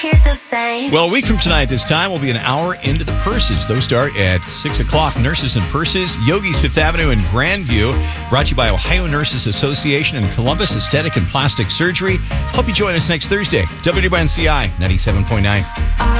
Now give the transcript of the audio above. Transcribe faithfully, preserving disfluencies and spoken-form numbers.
hear the same. Well, a week from tonight, this time, will be an hour into the purses. Those start at six o'clock. Nurses and Purses, Yogi's Fifth Avenue in Grandview. Brought to you by Ohio Nurses Association and Columbus Aesthetic and Plastic Surgery. Hope you join us next Thursday. W W N C I ninety-seven point nine.